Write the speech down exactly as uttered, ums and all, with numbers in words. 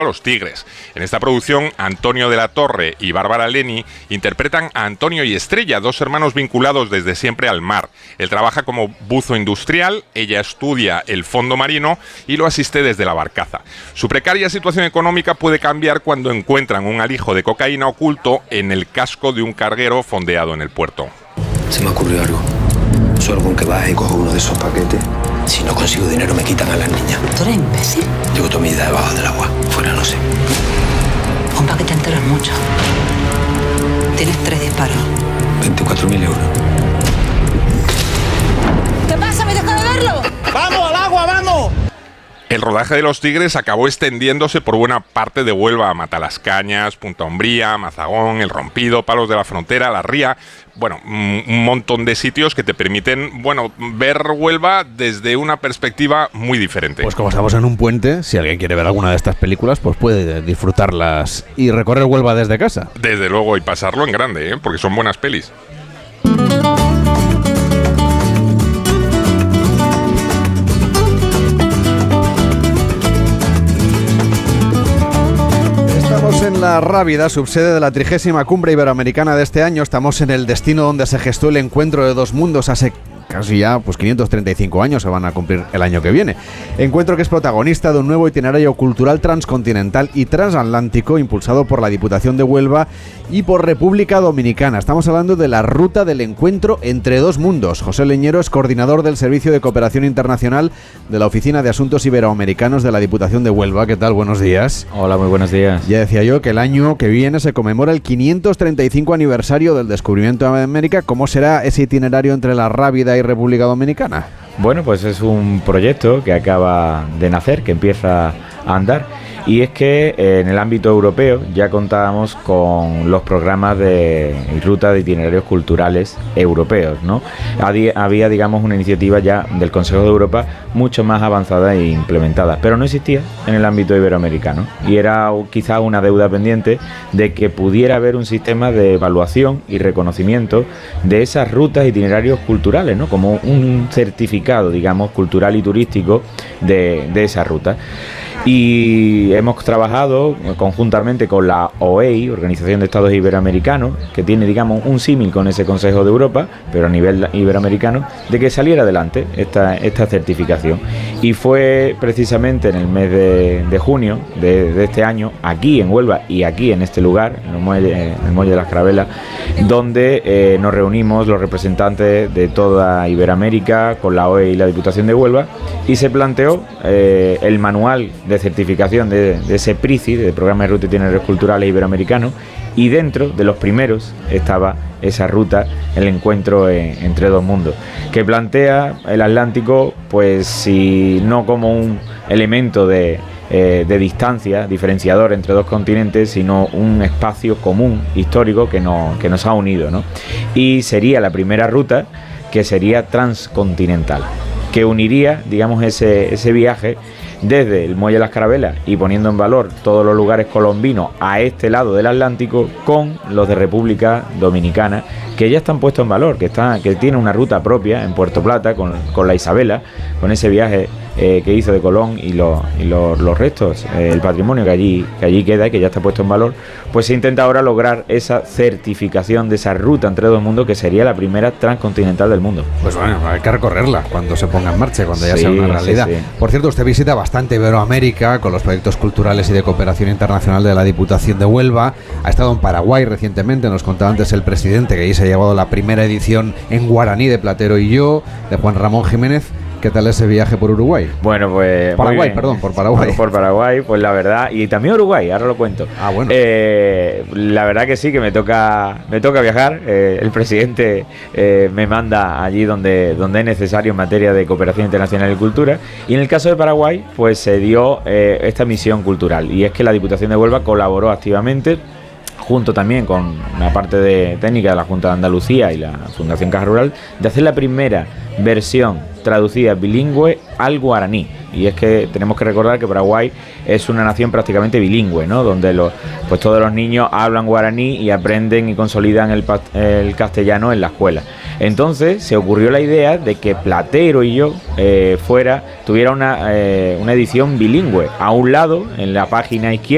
Los Tigres. En esta producción, Antonio de la Torre y Bárbara Leni interpretan a Antonio y Estrella, dos hermanos vinculados desde siempre al mar. Él trabaja como buzo industrial, ella estudia el fondo marino y lo asiste desde la barcaza. Su precaria situación económica puede cambiar cuando encuentran un alijo de cocaína oculto en el casco de un carguero fondeado en el puerto. Se me ocurrió algo. Suelgo un que baje y cojo uno de esos paquetes. Si no consigo dinero me quitan a las niñas. ¿Tú eres imbécil? Llevo toda mi vida debajo del agua. Fuera no sé. Un paquete entero es mucho. Tienes tres disparos. veinticuatro mil euros. ¿Qué pasa? ¿Me deja de verlo? ¡Vamos al agua, vamos! El rodaje de Los Tigres acabó extendiéndose por buena parte de Huelva, Matalascañas, Punta Umbría, Mazagón, El Rompido, Palos de la Frontera, La Ría. Bueno, un montón de sitios que te permiten, bueno, ver Huelva desde una perspectiva muy diferente. Pues como estamos en un puente, si alguien quiere ver alguna de estas películas, pues puede disfrutarlas y recorrer Huelva desde casa. Desde luego, y pasarlo en grande, ¿eh? Porque son buenas pelis. En la Rábida, subsede de la trigésima cumbre iberoamericana de este año. Estamos en el destino donde se gestó el encuentro de dos mundos hace casi ya pues quinientos treinta y cinco años, se van a cumplir el año que viene. Encuentro que es protagonista de un nuevo itinerario cultural transcontinental y transatlántico impulsado por la Diputación de Huelva y por República Dominicana. Estamos hablando de la ruta del encuentro entre dos mundos. José Leñero es coordinador del Servicio de Cooperación Internacional de la Oficina de Asuntos Iberoamericanos de la Diputación de Huelva. ¿Qué tal? Buenos días. Hola, muy buenos días. Ya decía yo que el año que viene se conmemora el quinientos treinta y cinco aniversario del descubrimiento de América. ¿Cómo será ese itinerario entre la Rábida y República Dominicana? Bueno, pues es un proyecto que acaba de nacer, que empieza a andar. Y es que eh, en el ámbito europeo ya contábamos con los programas de ruta de itinerarios culturales europeos, ¿no? Había, había, digamos, una iniciativa ya del Consejo de Europa mucho más avanzada e implementada, pero no existía en el ámbito iberoamericano. Y era quizá una deuda pendiente de que pudiera haber un sistema de evaluación y reconocimiento de esas rutas e itinerarios culturales, ¿no? Como un certificado, digamos, cultural y turístico de, de esa ruta. Y hemos trabajado conjuntamente con la O E I, Organización de Estados Iberoamericanos, que tiene, digamos, un símil con ese Consejo de Europa, pero a nivel iberoamericano, de que saliera adelante esta, esta certificación. Y fue precisamente en el mes de, de junio de, de este año, aquí en Huelva y aquí en este lugar, en el muelle, en el muelle de las Carabelas, donde eh, nos reunimos los representantes de toda Iberoamérica con la O E I y la Diputación de Huelva, y se planteó eh, el manual de certificación de, de ese P R I C I, de Programa de Ruta y Itinerarios Culturales Iberoamericanos, y dentro de los primeros estaba esa ruta, el encuentro en, entre dos mundos, que plantea el Atlántico, pues si no como un elemento de, eh, de distancia diferenciador entre dos continentes, sino un espacio común histórico que, no, que nos ha unido, ¿no? Y sería la primera ruta que sería transcontinental, que uniría, digamos, ese, ese viaje desde el muelle de las Carabelas y poniendo en valor todos los lugares colombinos a este lado del Atlántico con los de República Dominicana, que ya están puestos en valor, que está, que tiene una ruta propia en Puerto Plata con, con la Isabela, con ese viaje eh, que hizo de Colón y, lo, y lo, los restos, eh, el patrimonio que allí, que allí queda y que ya está puesto en valor. Pues se intenta ahora lograr esa certificación de esa ruta entre dos mundos, que sería la primera transcontinental del mundo. Pues bueno, hay que recorrerla cuando se ponga en marcha, cuando ya sí, sea una realidad. Sí, sí. Por cierto, usted visita bastante Iberoamérica con los proyectos culturales y de cooperación internacional de la Diputación de Huelva. Ha estado en Paraguay recientemente, nos contaba antes el presidente, que ahí se ha llevado la primera edición en guaraní de Platero y yo, de Juan Ramón Jiménez. ¿Qué tal ese viaje por Uruguay? Bueno, pues... Paraguay, perdón, por Paraguay. Por, por Paraguay, pues la verdad... Y también Uruguay, ahora lo cuento. Ah, bueno. Eh, la verdad que sí, que me toca me toca viajar. Eh, el presidente eh, me manda allí donde, donde es necesario en materia de cooperación internacional y cultura. Y en el caso de Paraguay, pues se dio eh, esta misión cultural. Y es que la Diputación de Huelva colaboró activamente, junto también con una parte de técnica de la Junta de Andalucía y la Fundación Caja Rural, de hacer la primera versión traducida bilingüe al guaraní. Y es que tenemos que recordar que Paraguay es una nación prácticamente bilingüe, ¿no? Donde los, pues todos los niños hablan guaraní y aprenden y consolidan el, el castellano en la escuela. Entonces se ocurrió la idea de que Platero y yo eh, fuera tuviera una, eh, una edición bilingüe. A un lado, en la página izquierda,